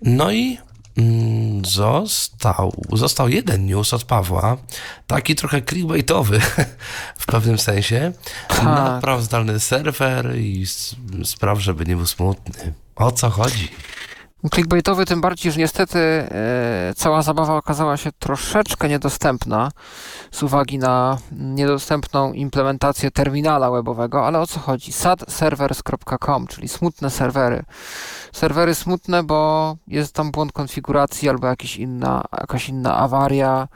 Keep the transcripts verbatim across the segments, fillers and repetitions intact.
No i mm, został, został jeden news od Pawła, taki trochę clickbaitowy w pewnym sensie. Tak. Napraw zdalny serwer i s- spraw, żeby nie był smutny. O co chodzi? Clickbaitowy tym bardziej, że niestety e, cała zabawa okazała się troszeczkę niedostępna z uwagi na niedostępną implementację terminala webowego, ale o co chodzi? sad servers kropka com, czyli smutne serwery. Serwery smutne, bo jest tam błąd konfiguracji albo jakaś inna, jakaś inna awaria.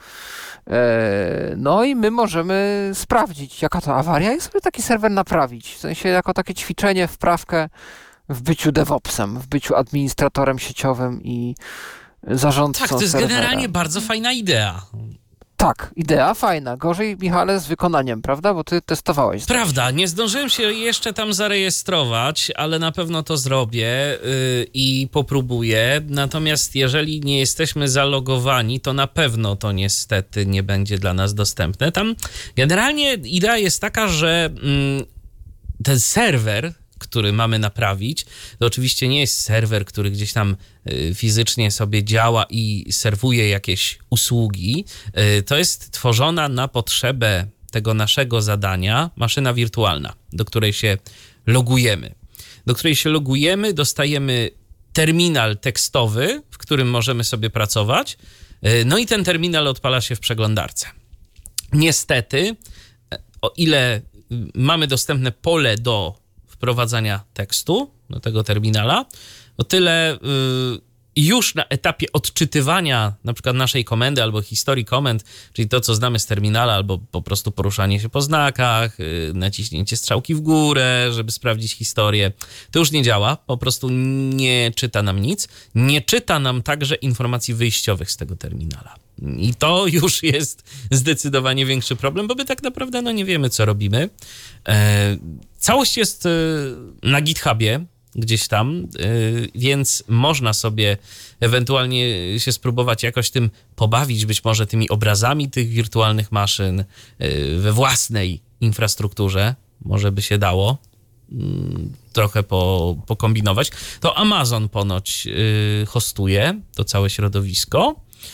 E, no i my możemy sprawdzić, jaka to awaria i sobie taki serwer naprawić. W sensie jako takie ćwiczenie, wprawkę w byciu DevOpsem, w byciu administratorem sieciowym i zarządcą Tak, to jest serwera. generalnie bardzo fajna idea. Tak, idea fajna. Gorzej, Michale, z wykonaniem, prawda? Bo ty testowałeś. Prawda, nie zdążyłem się jeszcze tam zarejestrować, ale na pewno to zrobię yy, i popróbuję. Natomiast jeżeli nie jesteśmy zalogowani, to na pewno to niestety nie będzie dla nas dostępne. Tam generalnie idea jest taka, że yy, ten serwer, który mamy naprawić, to oczywiście nie jest serwer, który gdzieś tam y, fizycznie sobie działa i serwuje jakieś usługi. Y, to jest tworzona na potrzebę tego naszego zadania maszyna wirtualna, do której się logujemy. Do której się logujemy, dostajemy terminal tekstowy, w którym możemy sobie pracować, y, no i ten terminal odpala się w przeglądarce. Niestety, o ile mamy dostępne pole do wprowadzania tekstu do tego terminala, o tyle y, już na etapie odczytywania na przykład naszej komendy albo historii komend, czyli to, co znamy z terminala, albo po prostu poruszanie się po znakach, y, naciśnięcie strzałki w górę, żeby sprawdzić historię, to już nie działa, po prostu nie czyta nam nic. Nie czyta nam także informacji wyjściowych z tego terminala. I to już jest zdecydowanie większy problem, bo my tak naprawdę no, nie wiemy, co robimy. E, całość jest e, na GitHubie gdzieś tam, e, więc można sobie ewentualnie się spróbować jakoś tym pobawić, być może tymi obrazami tych wirtualnych maszyn e, we własnej infrastrukturze. Może by się dało mm, trochę po, pokombinować. To Amazon ponoć e, hostuje to całe środowisko.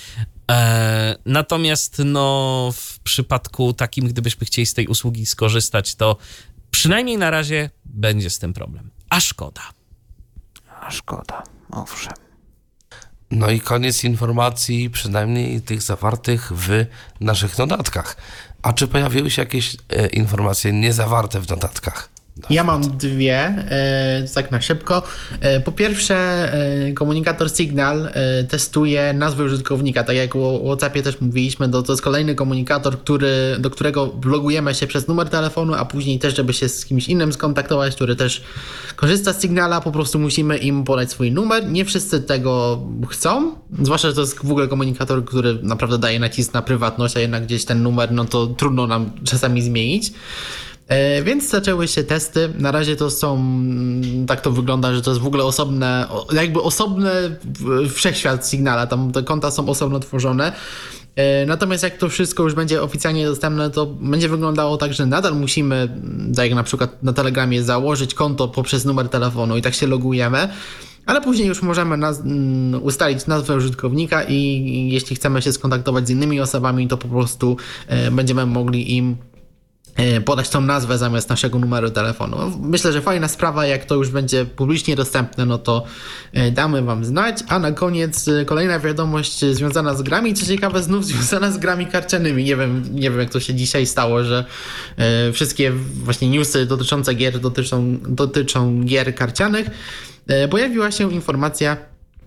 E, natomiast no, w przypadku takim, gdybyśmy chcieli z tej usługi skorzystać, to przynajmniej na razie będzie z tym problem. A szkoda. A szkoda, owszem. No i koniec informacji, przynajmniej tych zawartych w naszych notatkach. A czy pojawiły się jakieś e, informacje niezawarte w notatkach? Ja mam dwie, e, tak na szybko. E, po pierwsze, e, komunikator Signal e, testuje nazwę użytkownika, tak jak o WhatsAppie też mówiliśmy, to, to jest kolejny komunikator, który, do którego logujemy się przez numer telefonu, a później też, żeby się z kimś innym skontaktować, który też korzysta z Signala, po prostu musimy im podać swój numer. Nie wszyscy tego chcą, zwłaszcza, że to jest w ogóle komunikator, który naprawdę daje nacisk na prywatność, a jednak gdzieś ten numer, no to trudno nam czasami zmienić. E, więc zaczęły się testy. Na razie to są, tak to wygląda, że to jest w ogóle osobne, jakby osobny wszechświat Signala, tam te konta są osobno tworzone. E, natomiast jak to wszystko już będzie oficjalnie dostępne, to będzie wyglądał tak, że nadal musimy, tak jak na przykład na Telegramie, założyć konto poprzez numer telefonu i tak się logujemy. Ale później już możemy naz- ustalić nazwę użytkownika i jeśli chcemy się skontaktować z innymi osobami, to po prostu e, będziemy mogli im podać tą nazwę zamiast naszego numeru telefonu. Myślę, że fajna sprawa, jak to już będzie publicznie dostępne, no to damy wam znać. A na koniec kolejna wiadomość związana z grami, co ciekawe znów związana z grami karcianymi. Nie wiem, nie wiem jak to się dzisiaj stało, że wszystkie właśnie newsy dotyczące gier dotyczą, dotyczą gier karcianych. Pojawiła się informacja,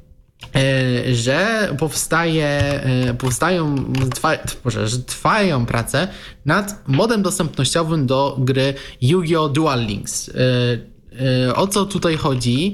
że powstaje, powstają, trwa, Boże, że trwają prace nad modem dostępnościowym do gry Yu-Gi-Oh! Dual Links. O co tutaj chodzi?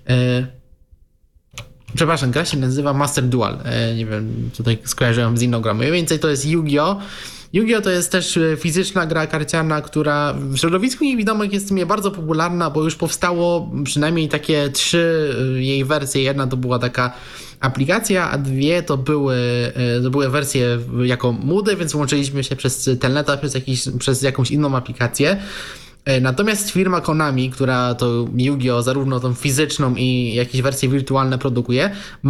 Przepraszam, gra się nazywa Master Dual. Nie wiem, tutaj skojarzyłem z inną grą. Mniej więcej to jest Yu-Gi-Oh! Yu-Gi-Oh! To jest też fizyczna gra karciana, która w środowisku niewidomych jest w sumie bardzo popularna, bo już powstało przynajmniej takie trzy jej wersje. Jedna to była taka aplikacja, a dwie to były, to były wersje jako mudy, więc łączyliśmy się przez telneta, przez, jakiś, przez jakąś inną aplikację. Natomiast firma Konami, która to Yu-Gi-Oh! Zarówno tą fizyczną i jakieś wersje wirtualne produkuje,